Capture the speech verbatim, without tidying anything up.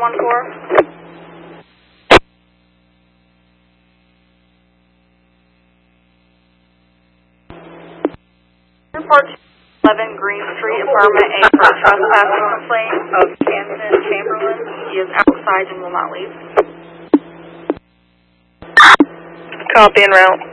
one four. Report eleven Green Street, apartment A for a trespassing complaint of Canton Chamberlain. He is outside and will not leave. Copy en route.